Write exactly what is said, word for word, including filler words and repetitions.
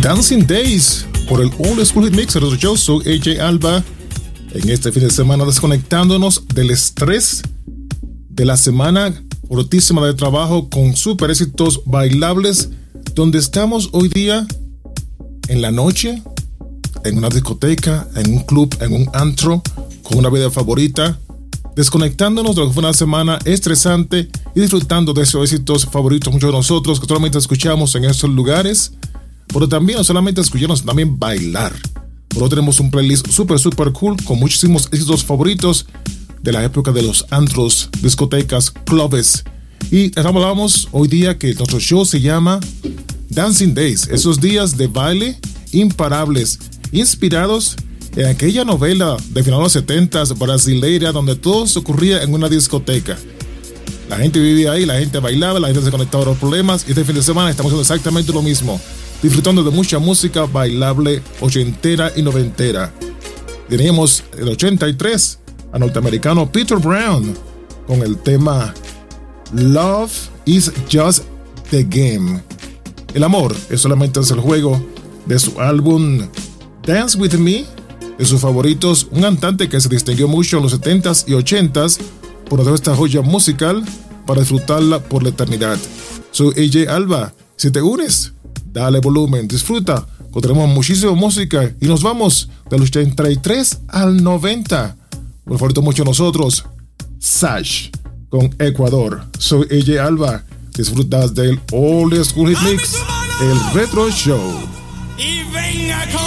Dancing Days por el Old School Hit Mix. Yo soy A J Alba. En este fin de semana desconectándonos del estrés de la semana fortísima de trabajo con super éxitos bailables, donde estamos hoy día en la noche, en una discoteca, en un club, en un antro, con una vida favorita, desconectándonos de lo que fue una semana estresante y disfrutando de esos éxitos favoritos muchos de nosotros que solamente escuchamos en esos lugares, pero también no solamente escuchamos, también bailar. Por otro tenemos un playlist super super cool con muchísimos éxitos favoritos de la época de los antros, discotecas, clubes. Y hablamos hoy día que nuestro show se llama Dancing Days, esos días de baile imparables, inspirados en aquella novela de finales de los setentas brasileira, donde todo se ocurría en una discoteca. La gente vivía ahí, la gente bailaba, la gente se conectaba a los problemas, y este fin de semana estamos haciendo exactamente lo mismo, disfrutando de mucha música bailable ochentera y noventera. Teníamos el ochenta y tres al norteamericano Peter Brown con el tema Love is Just the Game. El amor es solamente el juego, de su álbum Dance With Me, de sus favoritos, un cantante que se distinguió mucho en los setentas y ochentas por hacer esta joya musical para disfrutarla por la eternidad. Soy A J Alba. Si te unes, dale volumen, disfruta, porque tenemos muchísima música y nos vamos del ochenta y tres al noventa. Por favorito mucho de nosotros, Sash con Ecuador. Soy A J Alba. Disfrutas del Old School Hit Mix, el Retro Show. Y venga con